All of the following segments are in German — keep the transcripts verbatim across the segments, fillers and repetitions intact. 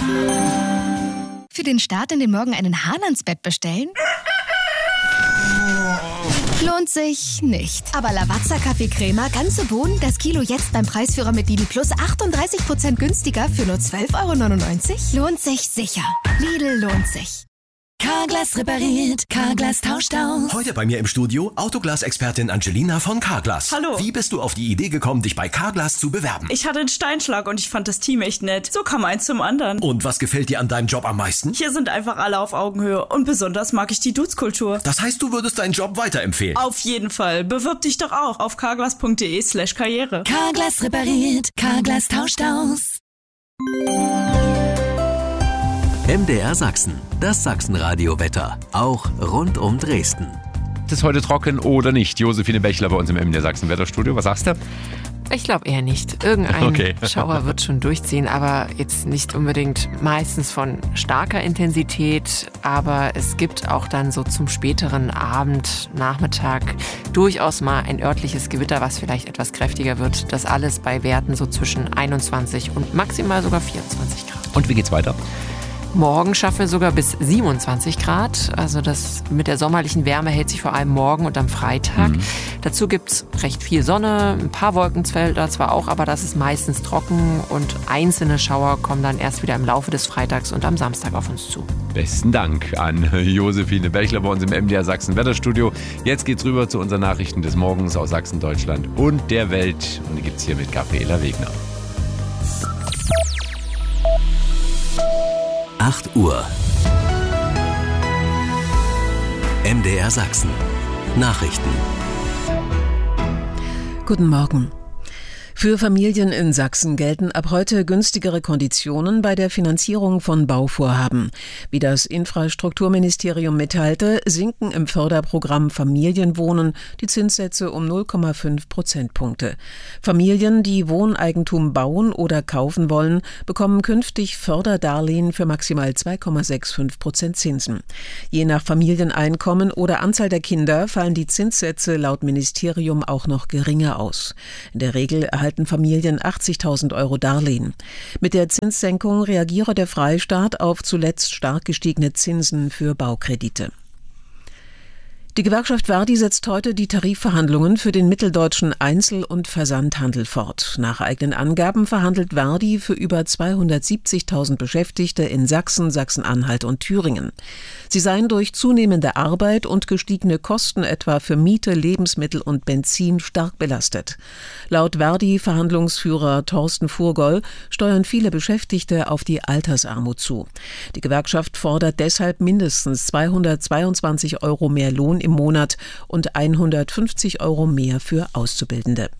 Für den Start in den Morgen einen Hahn ans Bett bestellen? Lohnt sich nicht. Aber Lavazza Kaffeecrema, ganze Bohnen, das Kilo jetzt beim Preisführer mit Lidl Plus achtunddreißig Prozent günstiger für nur zwölf Euro neunundneunzig? Lohnt sich sicher. Lidl lohnt sich. Carglass repariert, Carglass tauscht aus. Heute bei mir im Studio Autoglas-Expertin Angelina von Carglass. Hallo. Wie bist du auf die Idee gekommen, dich bei Carglass zu bewerben? Ich hatte einen Steinschlag und ich fand das Team echt nett. So kam eins zum anderen. Und was gefällt dir an deinem Job am meisten? Hier sind einfach alle auf Augenhöhe und besonders mag ich die Dudes-Kultur. Das heißt, du würdest deinen Job weiterempfehlen? Auf jeden Fall. Bewirb dich doch auch auf carglass.de slash karriere. Carglass repariert, Carglass tauscht aus. M D R Sachsen, das Sachsenradio-Wetter, auch rund um Dresden. Ist es heute trocken oder nicht? Josephine Bechler bei uns im M D R Sachsen-Wetterstudio. Was sagst du? Ich glaube eher nicht. Irgendein Okay. Schauer wird schon durchziehen, aber jetzt nicht unbedingt meistens von starker Intensität. Aber es gibt auch dann so zum späteren Abend, Nachmittag durchaus mal ein örtliches Gewitter, was vielleicht etwas kräftiger wird. Das alles bei Werten so zwischen einundzwanzig und maximal sogar vierundzwanzig Grad. Und wie geht's weiter? Morgen schaffen wir sogar bis siebenundzwanzig Grad. Also das mit der sommerlichen Wärme hält sich vor allem morgen und am Freitag. Mhm. Dazu gibt's recht viel Sonne, ein paar Wolkenfelder zwar auch, aber das ist meistens trocken und einzelne Schauer kommen dann erst wieder im Laufe des Freitags und am Samstag auf uns zu. Besten Dank an Josephine Bechler bei uns im M D R Sachsen-Wetterstudio. Jetzt geht's rüber zu unseren Nachrichten des Morgens aus Sachsen, Deutschland und der Welt. Und die gibt's hier mit Gabriela Wegner. acht Uhr. M D R Sachsen. Nachrichten. Guten Morgen. Für Familien in Sachsen gelten ab heute günstigere Konditionen bei der Finanzierung von Bauvorhaben. Wie das Infrastrukturministerium mitteilte, sinken im Förderprogramm Familienwohnen die Zinssätze um null Komma fünf Prozentpunkte. Familien, die Wohneigentum bauen oder kaufen wollen, bekommen künftig Förderdarlehen für maximal zwei Komma fünfundsechzig Prozent Zinsen. Je nach Familieneinkommen oder Anzahl der Kinder fallen die Zinssätze laut Ministerium auch noch geringer aus. In der Regel erhalten Familien achtzigtausend Euro Darlehen. Mit der Zinssenkung reagiere der Freistaat auf zuletzt stark gestiegene Zinsen für Baukredite. Die Gewerkschaft Verdi setzt heute die Tarifverhandlungen für den mitteldeutschen Einzel- und Versandhandel fort. Nach eigenen Angaben verhandelt Verdi für über zweihundertsiebzigtausend Beschäftigte in Sachsen, Sachsen-Anhalt und Thüringen. Sie seien durch zunehmende Arbeit und gestiegene Kosten etwa für Miete, Lebensmittel und Benzin stark belastet. Laut Verdi-Verhandlungsführer Thorsten Furgoll steuern viele Beschäftigte auf die Altersarmut zu. Die Gewerkschaft fordert deshalb mindestens zweihundertzweiundzwanzig Euro mehr Lohn im Monat und hundertfünfzig Euro mehr für Auszubildende.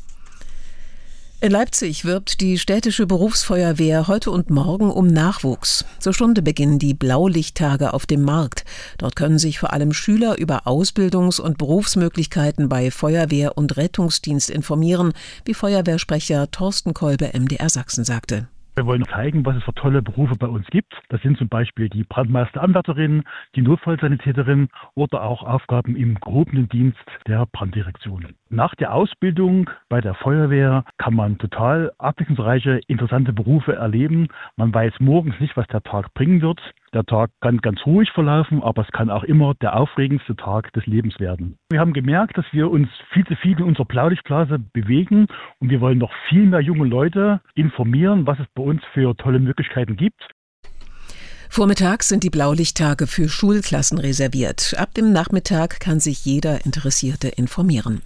In Leipzig wirbt die städtische Berufsfeuerwehr heute und morgen um Nachwuchs. Zur Stunde beginnen die Blaulichttage auf dem Markt. Dort können sich vor allem Schüler über Ausbildungs- und Berufsmöglichkeiten bei Feuerwehr und Rettungsdienst informieren, wie Feuerwehrsprecher Thorsten Kolbe M D R Sachsen sagte. Wir wollen zeigen, was es für tolle Berufe bei uns gibt. Das sind zum Beispiel die Brandmeisteranwärterin, die Notfallsanitäterin oder auch Aufgaben im gehobenen Dienst der Branddirektion. Nach der Ausbildung bei der Feuerwehr kann man total abwechslungsreiche, interessante Berufe erleben. Man weiß morgens nicht, was der Tag bringen wird. Der Tag kann ganz ruhig verlaufen, aber es kann auch immer der aufregendste Tag des Lebens werden. Wir haben gemerkt, dass wir uns viel zu viel in unserer Blaulichtblase bewegen und wir wollen noch viel mehr junge Leute informieren, was es bei uns für tolle Möglichkeiten gibt. Vormittags sind die Blaulichttage für Schulklassen reserviert. Ab dem Nachmittag kann sich jeder Interessierte informieren.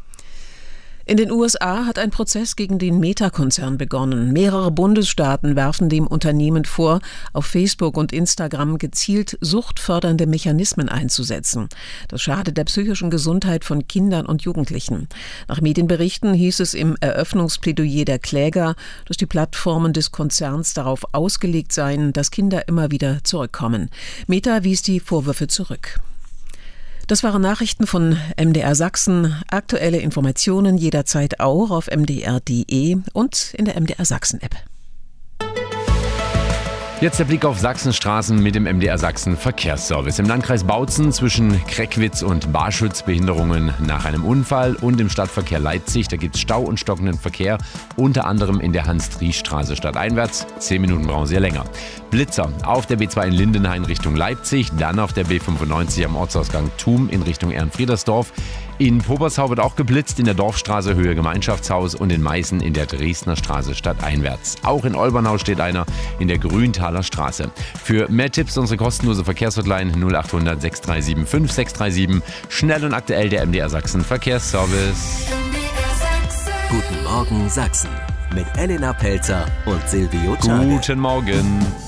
In den U S A hat ein Prozess gegen den Meta-Konzern begonnen. Mehrere Bundesstaaten werfen dem Unternehmen vor, auf Facebook und Instagram gezielt suchtfördernde Mechanismen einzusetzen. Das schadet der psychischen Gesundheit von Kindern und Jugendlichen. Nach Medienberichten hieß es im Eröffnungsplädoyer der Kläger, dass die Plattformen des Konzerns darauf ausgelegt seien, dass Kinder immer wieder zurückkommen. Meta wies die Vorwürfe zurück. Das waren Nachrichten von M D R Sachsen. Aktuelle Informationen jederzeit auch auf m d r punkt d e und in der M D R Sachsen App. Jetzt der Blick auf Sachsenstraßen mit dem M D R Sachsen Verkehrsservice. Im Landkreis Bautzen zwischen Kreckwitz und Barschütz Behinderungen nach einem Unfall und im Stadtverkehr Leipzig. Da gibt es Stau und stockenden Verkehr, unter anderem in der Hans-Driesch-Straße stadteinwärts. Zehn Minuten brauchen Sie ja länger. Blitzer auf der B zwei in Lindenhain Richtung Leipzig, dann auf der B fünfundneunzig am Ortsausgang Thum in Richtung Ehrenfriedersdorf. In Pobersau wird auch geblitzt, in der Dorfstraße Höhe Gemeinschaftshaus und in Meißen in der Dresdner Straße stadteinwärts. Auch in Olbernau steht einer in der Grüntaler Straße. Für mehr Tipps unsere kostenlose Verkehrshotline null acht hundert sechs drei sieben fünf sechs drei sieben. Schnell und aktuell der M D R Sachsen Verkehrsservice. Guten Morgen Sachsen mit Elena Pelzer und Silvio Czarne. Guten Morgen.